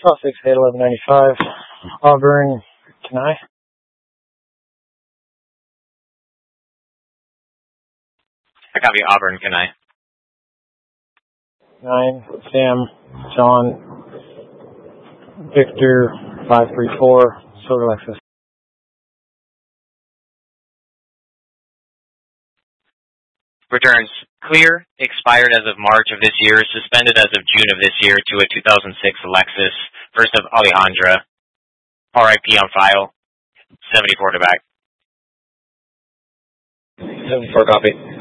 Oh, 681195. Auburn, Kenai. I copy Auburn, Kenai. 9, Sam, John, Victor, 534, Silver Lexus. Returns clear, expired as of March of this year, suspended as of June of this year to a 2006 Lexus, first of Alejandra, RIP on file, 74 to back. 74 copy.